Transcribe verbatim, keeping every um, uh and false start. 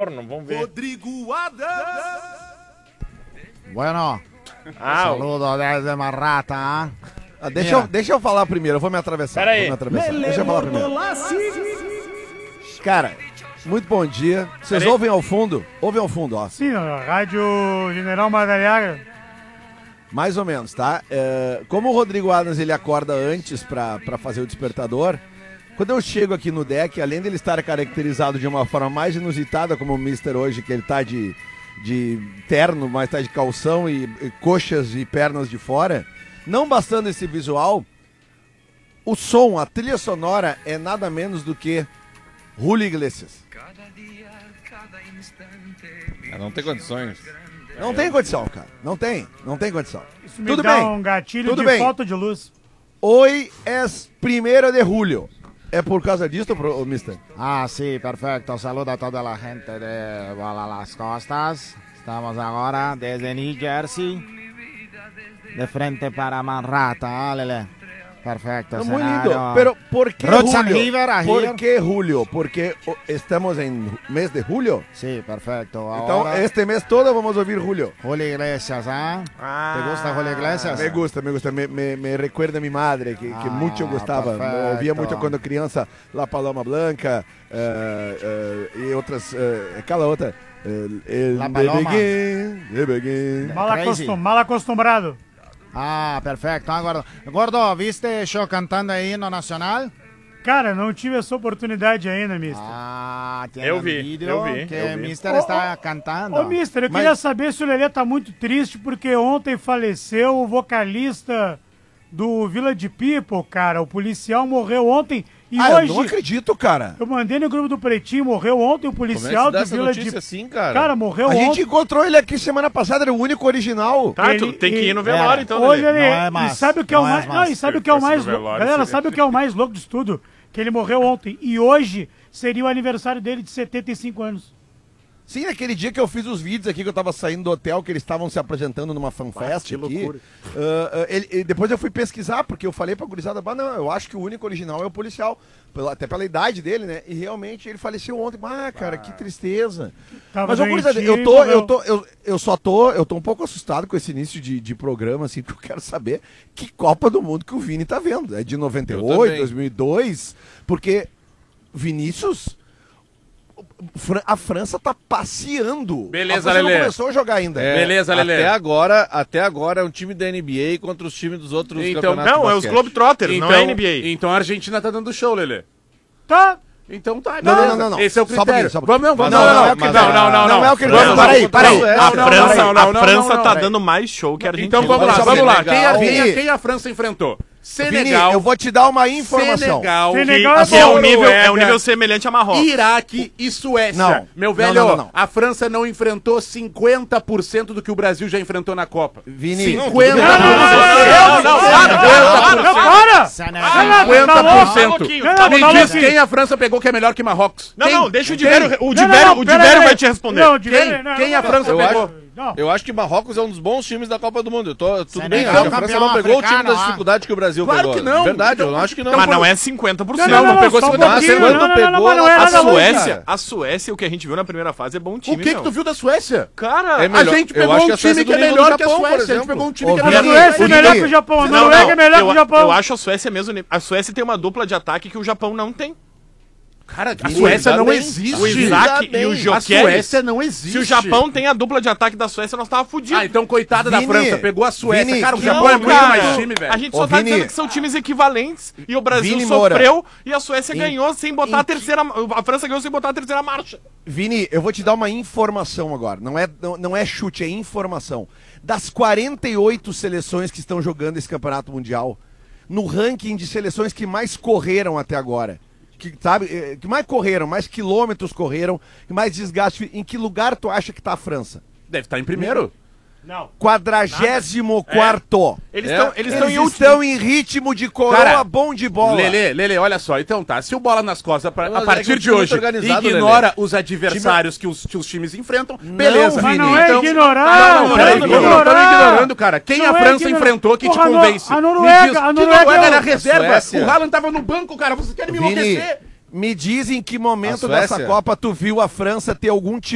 forno, vamos ver. Rodrigo Adams. Bueno, Ah, saludo desde Marrata, hein? Ah, deixa, eu, deixa eu falar primeiro, eu vou me atravessar. Pera aí. Vou me atravessar. Deixa eu falar primeiro. Cara, muito bom dia. Vocês Pera aí. ouvem ao fundo? Ouvem ao fundo, ó. Sim, ó, Rádio General Madalhaga. Mais ou menos, tá? É, como o Rodrigo Adams ele acorda antes pra, pra fazer o despertador, quando eu chego aqui no deck, além dele estar caracterizado de uma forma mais inusitada, como o Mister hoje, que ele tá de, de terno, mas tá de calção e, e coxas e pernas de fora, não bastando esse visual, o som, a trilha sonora é nada menos do que Julio Iglesias. Ah, não tem condições. Não tem condição, cara. Não tem, não tem condição. Isso me Tudo dá bem, um gatilho tudo de bem. falta de luz. Hoy es primero de julio. É por causa disso, pro- mister? Ah, sí, perfecto. Saludo a toda la gente de Bola las Costas. Estamos ahora desde New Jersey, de frente para Marrata, ¿ah, Lele? Perfecto, Muy escenario. lindo. Pero ¿por qué Roots and julio? River, a ¿Por here. qué julio? Porque oh, estamos en mes de julio. Sí, perfecto. Então, Ahora, este mes todo vamos a oír julio. Julio Iglesias, ¿ah? Ah. ¿Te gusta Julio Iglesias? Me gusta, me gusta. Me, me, me recuerda a mi madre, que, que Ah, mucho gustaba. perfecto. Ouvia muito quando criança, La Paloma Blanca eh, eh, e outras, eh, aquela outra. El, el La Paloma. Bebeguin, Bebeguin. Mal, Crazy. acostum, mal acostumbrado. Ah, perfecto. Ah, Gordo. Gordo, ¿viste show cantando ahí no nacional? Cara, não tive essa oportunidade ainda, mister. Ah, tiene Eu un vi, vídeo eu vi, que eu vi. Mister Ô, está ô, cantando. Ô, mister, eu Mas- queria saber se o Lelê tá muito triste porque ontem faleceu o vocalista do Village People, cara. O policial morreu ontem e Ah, eu hoje... não acredito, cara. Eu mandei no grupo do Pretinho, morreu ontem o Como é que policial se dá do essa Village notícia assim, cara? Cara, morreu A gente ontem. encontrou ele aqui semana passada, era o único original. Tá, Ele- tu tem que ir no ele- velório, então, Olha, Lelê. ele, Não é massa, e sabe o que é o não é mais, massa. não, e sabe o que é o Se fosse mais no louco, velório, galera, seria- sabe o que é o mais louco disso tudo? Que ele morreu ontem e hoje seria o aniversário dele de setenta e cinco anos. Sim, naquele dia que eu fiz os vídeos aqui, que eu tava saindo do hotel, que eles estavam se apresentando numa fanfest que aqui. loucura. Ah, ah, ele- e depois eu fui pesquisar, porque eu falei pra gurizada, "Bah, não, eu acho que o único original é o policial. Pela- até pela idade dele, né? E realmente ele faleceu ontem. Ah, cara, que tristeza. Tava Mas, ô, gurizada, doentinho eu e tô, morreu. eu tô, eu, eu só tô, eu tô um pouco assustado com esse início de, de programa, assim, porque eu quero saber que Copa do Mundo que o Vini tá vendo. É de noventa e Eu oito, também. dois mil e dois, porque Vinícius, Fran- a França tá passeando. Beleza, a França Lelê. não começou a jogar ainda. É, Beleza, Lelê. Até agora, até agora é um time da N B A contra os times dos outros Então, campeonatos Não, de é os basquete. Globetrotters, não é N B A. Então a Argentina tá dando show, Lelê. Tá, Então tá, Não, beleza. não, não, não. Esse é o Só um pouquinho, critério. só um pouquinho. Vamos, não, vamos. Não, não, não, não, não, não, não, não, não, não é o que ele França- gosta. Peraí, peraí. Não, A não, não, França, não, não, a não, França não, tá não. dando mais show que a Argentina. Então vamos lá, Vamos vamos lá. Senegal. Quem a, quem, a, Vini. quem a França enfrentou? Vini, Senegal. eu vou te dar uma informação. Senegal. Senegal Que, é que é, um bom. nível, é um Noruega, nível semelhante a Marrocos. Iraque e Suécia. Não. Meu Não, velho, não, não, não. a França não enfrentou cinquenta por cento do que o Brasil já enfrentou na Copa. Vini, cinquenta por cento. Não, não, não, não, não, cinquenta por cento. para! Senegal. cinquenta por Tá cento. louquinho, Não, tá não, Me tá diz louquinho. quem a França pegou que é melhor que Marrocos. Não, Quem? não, deixa o Quem? Diverio, o Não, Diverio, não, o pera Diverio aí. vai te responder. Não, Quem? Diverio, não, Quem não, a França Eu pegou? acho, Não. eu acho que Marrocos é um dos bons times da Copa do Mundo. Eu tô, tudo Senegal bem, é a França campeão não pegou o time africano, das ah. dificuldades que o Brasil Claro pegou. que não. Verdade, Então- eu acho que não. Mas Então, não é cinquenta por cento. Não, não, não pegou só um cinquenta por cento. pouquinho, Quando não, não, pegou, não, não, não é a A nada louco, Suécia, cara. a Suécia, o que a gente viu na primeira fase é bom time, O que que meu. tu viu da Suécia? Cara, É melhor. A gente Eu pegou acho um que a Suécia time que é do nível melhor do que a Japão, por Suécia. A gente exemplo. pegou um time Ô, que A era Vini, melhor. Suécia é Vini. melhor que o Japão, a Não, Noruega não, é melhor eu, que o Japão. eu acho a Suécia mesmo. A Suécia tem uma dupla de ataque que o Japão não tem. Cara, a Vini, Suécia não bem. existe. O Isaac e o A Jokeres. Suécia não existe. Se o Japão tem a dupla de ataque da Suécia, nós tava fudidos. Ah, então coitada da Vini, França, pegou a Suécia. Vini, Cara, o que Japão não, é muito cara. mais time, velho. A gente Ô, só tá Vini. dizendo que são times equivalentes e o Brasil Vini Moura. sofreu e a Suécia Em- ganhou sem botar em a terceira. A França ganhou sem botar a terceira marcha. Vini, eu vou te dar uma informação agora. Não é, não, não é chute, é informação. Das quarenta e oito seleções que estão jogando esse campeonato mundial, no ranking de seleções que mais correram até agora, que, sabe, eh, que mais correram, mais quilômetros correram, que mais desgaste, em que lugar tu acha que tá a França? Deve estar em primeiro. Não. Quadragésimo quarto. Eles É. estão eles estão Eles em último. estão em ritmo de coroa Cara, bom de bola. Lele, Lele, olha só. Então tá, se o Bola nas Costas, pra- Mas a é que partir o de time hoje, tá organizado, ignora os adversários que, os, que os times enfrentam, beleza. Vini. Mas não é Então- ignorar, Não, não, peraí, é não, não ignorar. estamos ignorando, cara. Quem Não a é França ignorar. enfrentou que te Porra, a Nor- convence? a Noruega- Me diz, a que Noruega Noruega é era o- reserva. Suécia. O Haaland tava no banco, cara. Vocês querem me Vini, enlouquecer? me diz em que momento A Suécia? dessa Copa tu viu a França ter algum tipo